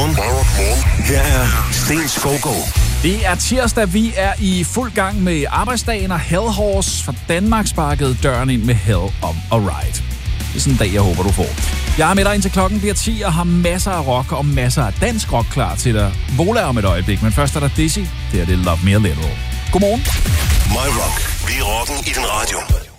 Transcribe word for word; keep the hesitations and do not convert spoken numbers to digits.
Morgen. Her er Sten Skovgaard. Det er tirsdag, vi er i fuld gang med arbejdsdagen, og Hellhorse fra Danmark sparkede døren ind med Hell of a Ride. Det er sådan en dag, jeg håber, du får. Jeg er med dig indtil klokken bliver ti og har masser af rock og masser af dansk rock klar til dig. Vola om et øjeblik, men først er der Dizzy. Det er det Love Me A Little. Godmorgen. My Rock. Vi er rocken i din radio.